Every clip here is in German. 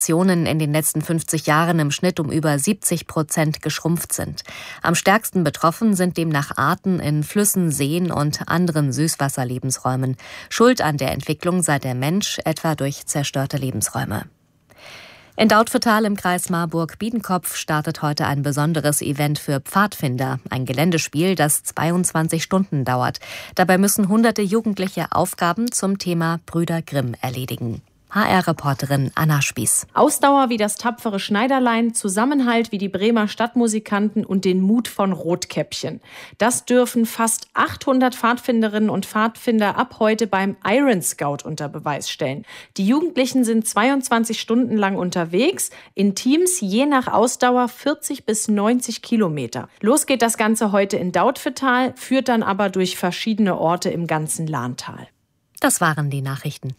in den letzten 50 Jahren im Schnitt um über 70% geschrumpft sind. Am stärksten betroffen sind demnach Arten in Flüssen, Seen und anderen Süßwasserlebensräumen. Schuld an der Entwicklung sei der Mensch, etwa durch zerstörte Lebensräume. In Dautphetal im Kreis Marburg-Biedenkopf startet heute ein besonderes Event für Pfadfinder, ein Geländespiel, das 22 Stunden dauert. Dabei müssen hunderte Jugendliche Aufgaben zum Thema Brüder Grimm erledigen. HR-Reporterin Anna Spieß. Ausdauer wie das tapfere Schneiderlein, Zusammenhalt wie die Bremer Stadtmusikanten und den Mut von Rotkäppchen. Das dürfen fast 800 Pfadfinderinnen und Pfadfinder ab heute beim Iron Scout unter Beweis stellen. Die Jugendlichen sind 22 Stunden lang unterwegs, in Teams je nach Ausdauer 40 bis 90 Kilometer. Los geht das Ganze heute in Dautphetal, führt dann aber durch verschiedene Orte im ganzen Lahntal. Das waren die Nachrichten.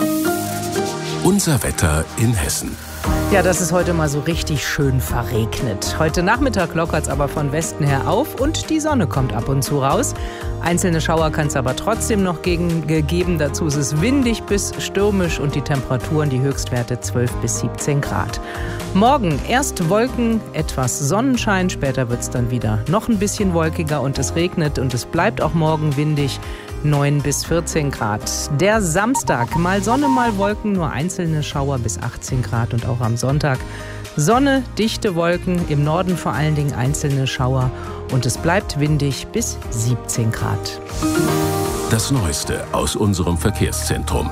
Unser Wetter in Hessen. Ja, das ist heute mal so richtig schön verregnet. Heute Nachmittag lockert es aber von Westen her auf und die Sonne kommt ab und zu raus. Einzelne Schauer kann es aber trotzdem noch geben. Dazu ist es windig bis stürmisch und die Temperaturen, die Höchstwerte 12 bis 17 Grad. Morgen erst Wolken, etwas Sonnenschein, später wird es dann wieder noch ein bisschen wolkiger und es regnet und es bleibt auch morgen windig. 9 bis 14 Grad. Der Samstag, mal Sonne, mal Wolken, nur einzelne Schauer bis 18 Grad und auch am Sonntag Sonne, dichte Wolken, im Norden vor allen Dingen einzelne Schauer und es bleibt windig bis 17 Grad. Das Neueste aus unserem Verkehrszentrum.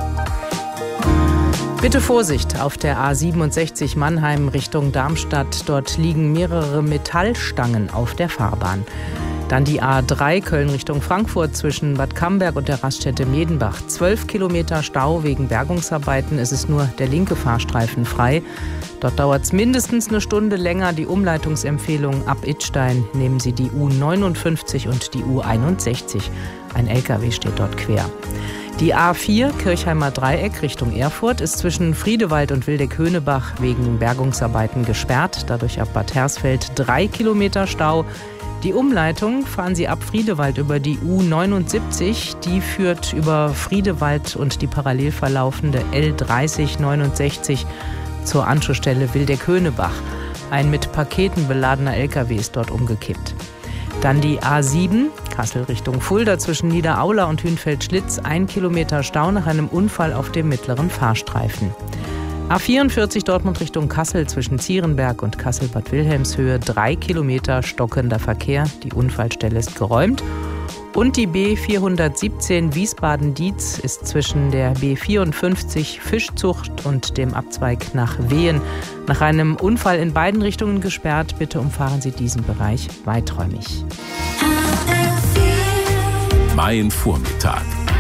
Bitte Vorsicht auf der A67 Mannheim Richtung Darmstadt. Dort liegen mehrere Metallstangen auf der Fahrbahn. Dann die A3 Köln Richtung Frankfurt zwischen Bad Camberg und der Raststätte Medenbach. 12 Kilometer Stau wegen Bergungsarbeiten. Es ist nur der linke Fahrstreifen frei. Dort dauert es mindestens eine Stunde länger. Die Umleitungsempfehlung ab Idstein nehmen Sie die U59 und die U61. Ein LKW steht dort quer. Die A4 Kirchheimer Dreieck Richtung Erfurt ist zwischen Friedewald und Wildeck-Höhnebach wegen Bergungsarbeiten gesperrt. Dadurch ab Bad Hersfeld 3 Kilometer Stau. Die Umleitung fahren Sie ab Friedewald über die U79. Die führt über Friedewald und die parallel verlaufende L3069 zur Anschlussstelle Wildeck-Höhnebach. Ein mit Paketen beladener LKW ist dort umgekippt. Dann die A7 Kassel Richtung Fulda zwischen Niederaula und Hünfeld-Schlitz. 1 Kilometer Stau nach einem Unfall auf dem mittleren Fahrstreifen. A44 Dortmund Richtung Kassel zwischen Zierenberg und Kassel-Bad Wilhelmshöhe 3 Kilometer stockender Verkehr. Die Unfallstelle ist geräumt. Und die B417 Wiesbaden-Dietz ist zwischen der B54 Fischzucht und dem Abzweig nach Wehen nach einem Unfall in beiden Richtungen gesperrt. Bitte umfahren Sie diesen Bereich weiträumig. Mein Vormittag.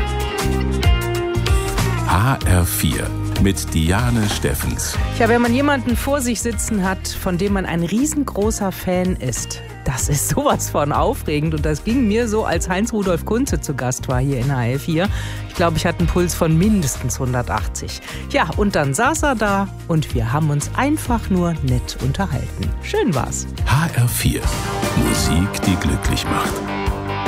HR4 mit Diane Steffens. Ja, wenn man jemanden vor sich sitzen hat, von dem man ein riesengroßer Fan ist, das ist sowas von aufregend. Und das ging mir so, als Heinz-Rudolf Kunze zu Gast war hier in HR4. Ich glaube, ich hatte einen Puls von mindestens 180. Ja, und dann saß er da und wir haben uns einfach nur nett unterhalten. Schön war's. HR4. Musik, die glücklich macht.